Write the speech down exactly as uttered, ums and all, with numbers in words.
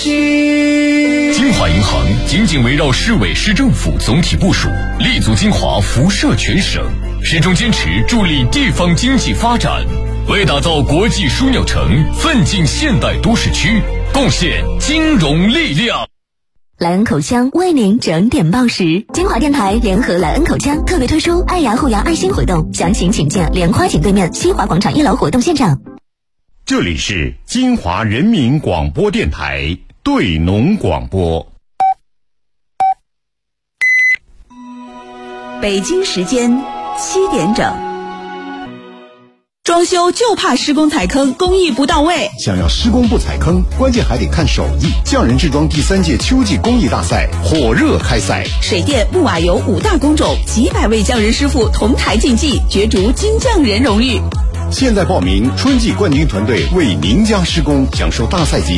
心。 金华银行紧紧围绕市委市政府总体部署，立足金华辐射全省，始终坚持助力地方经济发展，为打造国际枢纽城、奋进现代都市区贡献金融力量。 莱恩口腔为您整点报时，金华电台联合莱恩口腔特别推出爱牙护牙爱心活动，详情请见莲花井对面西华广场一楼活动现场。 这里是金华人民广播电台对农广播。 北京时间七点整。装修就怕施工踩坑，工艺不到位。 想要施工不踩坑，关键还得看手艺。匠人制装第三届秋季工艺大赛火热开赛， 水电木瓦油五大工种，几百位匠人师傅同台竞技，角逐金匠人荣誉。 现在报名，春季冠军团队为您家施工，享受大赛级